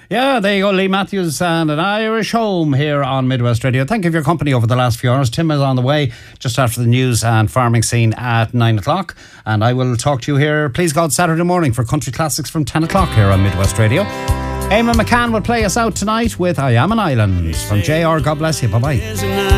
Yeah, there you go, Lee Matthews and An Irish Home here on Midwest Radio. Thank you for your company over the last few hours. Tim is on the way just after the news and farming scene at 9 o'clock. And I will talk to you here, please God, Saturday morning for Country Classics from 10 o'clock here on Midwest Radio. Eamon McCann will play us out tonight with I Am an Island from JR. God bless you. Bye-bye.